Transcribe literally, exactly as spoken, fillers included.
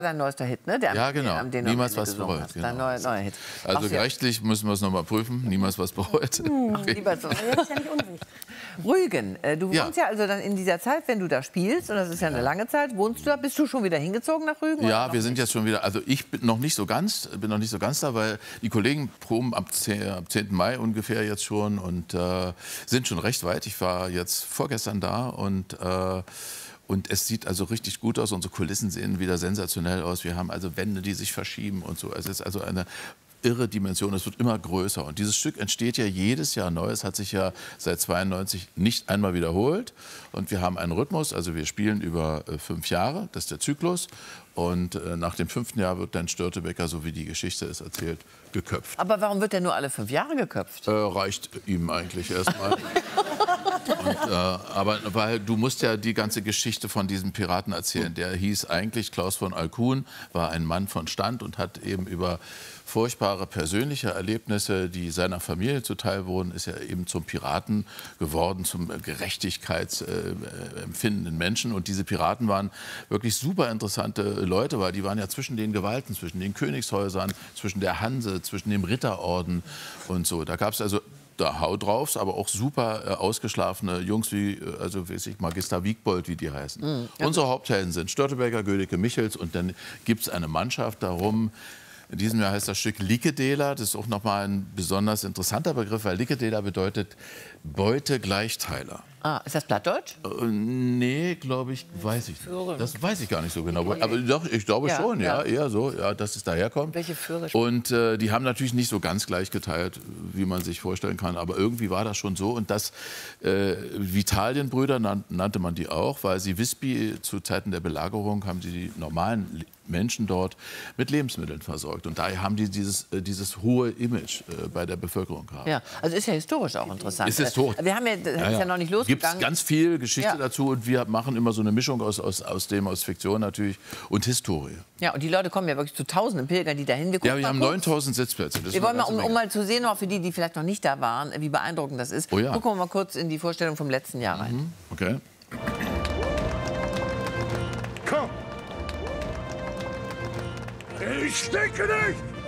Dein neuester Hit, ne? Der, ja, genau. Den, den Niemals was bereut. Genau. Dein neuer, neuer Hit. Also Ach, rechtlich müssen wir es noch mal prüfen. Niemals was bereut. Hm, lieber so. Das ist ja nicht unwichtig. Rügen, äh, du Ja. wohnst ja also dann in dieser Zeit, wenn du da spielst, und das ist ja eine lange Zeit, wohnst du da? Bist du schon wieder hingezogen nach Rügen? Ja, wir sind jetzt schon wieder, also ich bin noch nicht so ganz, bin noch nicht so ganz da, weil die Kollegen proben ab, zehnten Mai ungefähr jetzt schon und äh, sind schon recht weit. Ich war jetzt vorgestern da und äh, Und es sieht also richtig gut aus. Unsere Kulissen sehen wieder sensationell aus. Wir haben also Wände, die sich verschieben und so. Es ist also eine irre Dimension. Es wird immer größer. Und dieses Stück entsteht ja jedes Jahr neu. Es hat sich ja seit zweiundneunzig nicht einmal wiederholt. Und wir haben einen Rhythmus. Also wir spielen über äh, fünf Jahre. Das ist der Zyklus. Und äh, nach dem fünften Jahr wird dann Störtebeker, so wie die Geschichte es erzählt, geköpft. Aber warum wird der nur alle fünf Jahre geköpft? Äh, reicht ihm eigentlich erstmal. Und, äh, aber weil du musst ja die ganze Geschichte von diesem Piraten erzählen. Der hieß eigentlich Klaus von Alkuhn, war ein Mann von Stand und hat eben über furchtbare persönliche Erlebnisse, die seiner Familie zuteil wurden, ist er eben zum Piraten geworden, zum gerechtigkeitsempfindenden Menschen. Und diese Piraten waren wirklich super interessante Leute, weil die waren ja zwischen den Gewalten, zwischen den Königshäusern, zwischen der Hanse, zwischen dem Ritterorden und so. Da gab es also da Hau draufs, aber auch super äh, ausgeschlafene Jungs wie, äh, also weiß ich, Magister Wiegbold, wie die heißen. Mhm, ja. Unsere Haupthelden sind Störtebeker, Gödeke, Michels und dann gibt es eine Mannschaft darum. In diesem Jahr heißt das Stück Likedela. Das ist auch nochmal ein besonders interessanter Begriff, weil Likedela bedeutet Beutegleichteiler. Ah, ist das Plattdeutsch? Äh, nee, glaube ich, weiß ich nicht. Das weiß ich gar nicht so genau. Aber doch, ich glaube ja, schon, ja, ja, eher so, ja, dass es daherkommt. Welche Föhre? Und äh, die haben natürlich nicht so ganz gleich geteilt, wie man sich vorstellen kann. Aber irgendwie war das schon so. Und das äh, Vitalienbrüder nan nannte man die auch, weil sie Visby zu Zeiten der Belagerung haben sie die normalen Menschen dort mit Lebensmitteln versorgt. Und daher haben die dieses, äh, dieses hohe Image äh, bei der Bevölkerung gehabt. Ja, also ist ja historisch auch interessant. Ist historisch. Wir haben ja, das ja, ist ja. ja noch nicht losgegangen. Gibt es ganz viel Geschichte Ja. dazu und wir machen immer so eine Mischung aus, aus, aus dem, aus Fiktion natürlich und Historie. Ja, und die Leute kommen ja wirklich zu Tausenden Pilgern, die dahin gucken. Ja, wir haben neuntausend Sitzplätze. Das wir wollen mal, um, Menge. um mal zu sehen, auch für die, die vielleicht noch nicht da waren, wie beeindruckend das ist. Oh ja. Gucken wir mal kurz in die Vorstellung vom letzten Jahr rein. Mhm. Okay. Komm! Ich denke nicht!